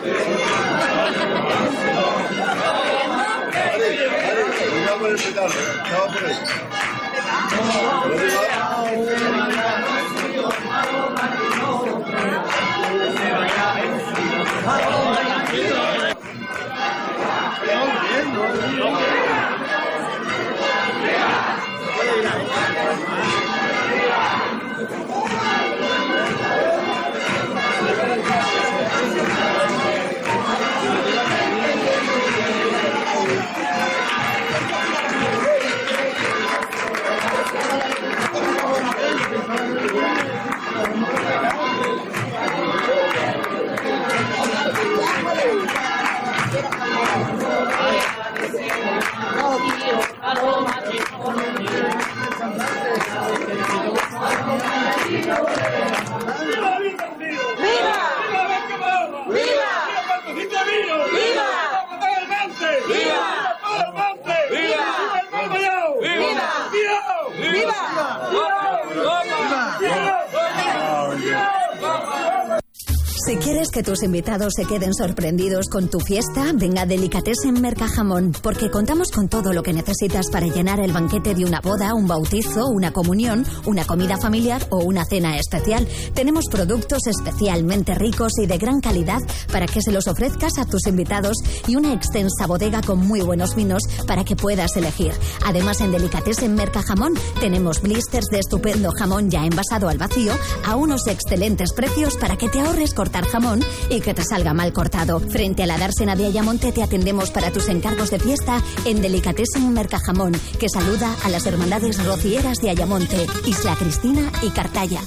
Si quieres que tus invitados se queden sorprendidos con tu fiesta, ven a Delicatessen Mercajamón, porque contamos con todo lo que necesitas para llenar el banquete de una boda, un bautizo, una comunión, una comida familiar o una cena especial. Tenemos productos especialmente ricos y de gran calidad para que se los ofrezcas a tus invitados y una extensa bodega con muy buenos vinos para que puedas elegir. Además, en Delicatessen Mercajamón tenemos blisters de estupendo jamón ya envasado al vacío a unos excelentes precios para que te ahorres cortar jamón y que te salga mal cortado. Frente a la dársena de Ayamonte te atendemos para tus encargos de fiesta en Delicatessen Mercajamón, que saluda a las hermandades rocieras de Ayamonte, Isla Cristina y Cartaya.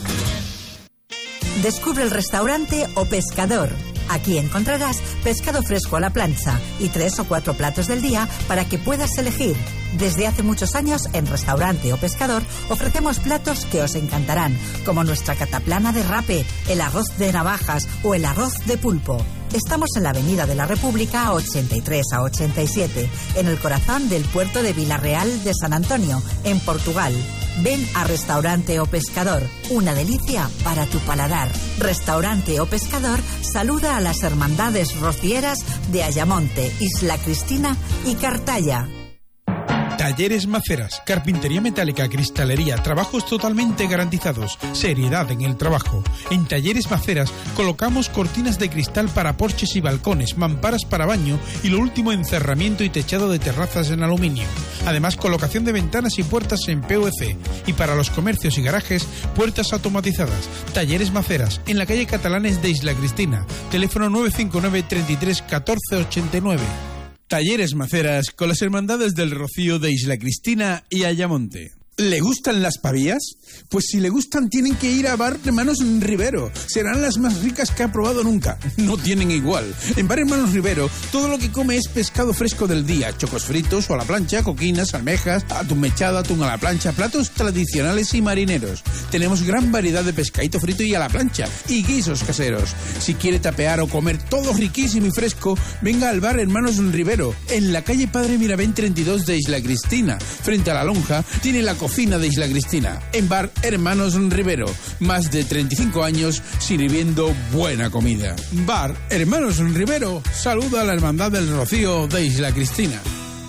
Descubre el restaurante O Pescador. Aquí encontrarás pescado fresco a la plancha y 3 o 4 platos del día para que puedas elegir. Desde hace muchos años, en Restaurante O Pescador, ofrecemos platos que os encantarán, como nuestra cataplana de rape, el arroz de navajas o el arroz de pulpo. Estamos en la Avenida de la República 83 a 87, en el corazón del puerto de Vilarreal de San Antonio, en Portugal. Ven a Restaurante O Pescador, una delicia para tu paladar. Restaurante O Pescador saluda a las hermandades rocieras de Ayamonte, Isla Cristina y Cartaya. Talleres Maceras, carpintería metálica, cristalería, trabajos totalmente garantizados, seriedad en el trabajo. En Talleres Maceras colocamos cortinas de cristal para porches y balcones, mamparas para baño y lo último en cerramiento y techado de terrazas en aluminio. Además, colocación de ventanas y puertas en PVC y para los comercios y garajes, puertas automatizadas. Talleres Maceras, en la calle Catalanes de Isla Cristina, teléfono 959 33 14 89. Talleres Maceras con las hermandades del Rocío de Isla Cristina y Ayamonte. ¿Le gustan las pavías? Pues si le gustan tienen que ir a Bar Hermanos Rivero. Serán las más ricas que ha probado nunca. No tienen igual. En Bar Hermanos Rivero todo lo que come es pescado fresco del día. Chocos fritos o a la plancha, coquinas, almejas, atún mechado, atún a la plancha, platos tradicionales y marineros. Tenemos gran variedad de pescadito frito y a la plancha y guisos caseros. Si quiere tapear o comer todo riquísimo y fresco, venga al Bar Hermanos Rivero, en la calle Padre Miravén 32 de Isla Cristina. Frente a la lonja tiene la cocina de Isla Cristina. En Bar Hermanos Rivero, más de 35 años sirviendo buena comida. Bar Hermanos Rivero saluda a la hermandad del Rocío de Isla Cristina.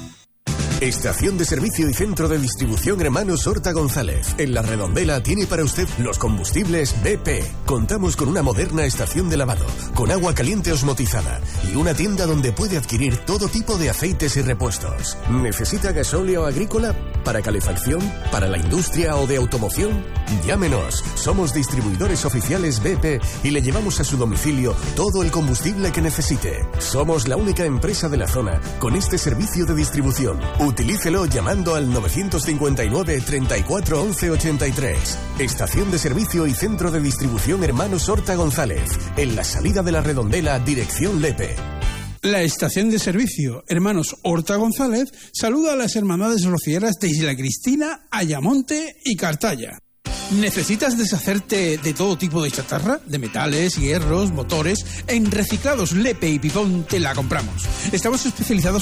Estación de servicio y centro de distribución Hermanos Horta González. En La Redondela tiene para usted los combustibles BP. Contamos con una moderna estación de lavado, con agua caliente osmotizada y una tienda donde puede adquirir todo tipo de aceites y repuestos. ¿Necesita gasóleo agrícola? ¿Para calefacción? ¿Para la industria o de automoción? Llámenos. Somos distribuidores oficiales BP y le llevamos a su domicilio todo el combustible que necesite. Somos la única empresa de la zona con este servicio de distribución. Utilícelo llamando al 959 34 11 83. Estación de servicio y centro de distribución Hermanos Horta González. En la salida de La Redondela, dirección Lepe. La estación de servicio Hermanos Horta González saluda a las hermandades rocieras de Isla Cristina, Ayamonte y Cartaya. ¿Necesitas deshacerte de todo tipo de chatarra? De metales, hierros, motores. En Reciclados Lepe y Pipón te la compramos. Estamos especializados